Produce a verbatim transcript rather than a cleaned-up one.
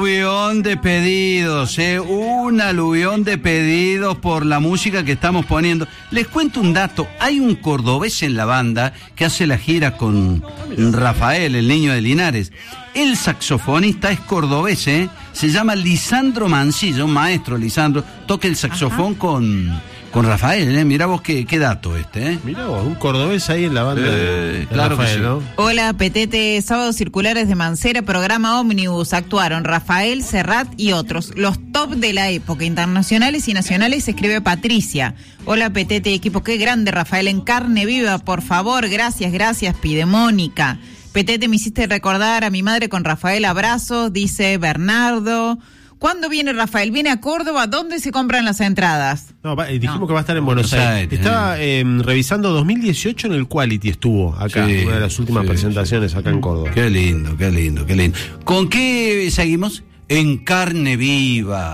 Aluvión de pedidos, eh, un aluvión de pedidos por la música que estamos poniendo. Les cuento un dato, hay un cordobés en la banda que hace la gira con Rafael, el niño de Linares. El saxofonista es cordobés, eh, se llama Lisandro Mancilla, un maestro Lisandro, toca el saxofón con, con Rafael, eh. Mirá vos qué, qué dato este, eh. Mirá vos, un cordobés ahí en la banda eh, de, de claro Rafael, que sí. ¿no? Hola, Petete, sábados circulares de Mancera, programa Ómnibus, actuaron Rafael, Serrat y otros. Los top de la época, internacionales y nacionales, escribe Patricia. Hola, Petete, equipo, qué grande, Rafael, en carne viva, por favor, gracias, gracias, pide Mónica. Petete, me hiciste recordar a mi madre con Rafael, abrazos, dice Bernardo. ¿Cuándo viene Rafael? ¿Viene a Córdoba? ¿Dónde se compran las entradas? No, va, dijimos no. que va a estar en Buenos, Buenos Aires. Aires. Estaba eh, revisando dos mil dieciocho en el Quality, estuvo acá, sí, una de las últimas sí, presentaciones sí. acá en Córdoba. Qué lindo, qué lindo, qué lindo. ¿Con qué seguimos? En carne viva.